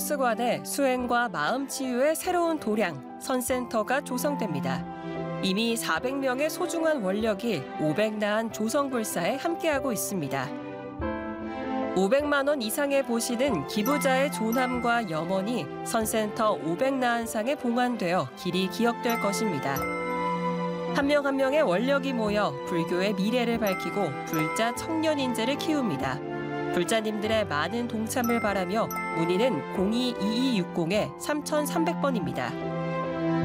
박수관에 수행과 마음 치유의 새로운 도량, 선센터가 조성됩니다. 이미 400명의 소중한 원력이 500나한 조성불사에 함께하고 있습니다. 500만 원 이상의 보시는 기부자의 존함과 염원이 선센터 500나한상에 봉안되어 길이 기억될 것입니다. 한 명 한 명의 원력이 모여 불교의 미래를 밝히고 불자 청년 인재를 키웁니다. 불자님들의 많은 동참을 바라며 문의는 02-2260-3300번입니다.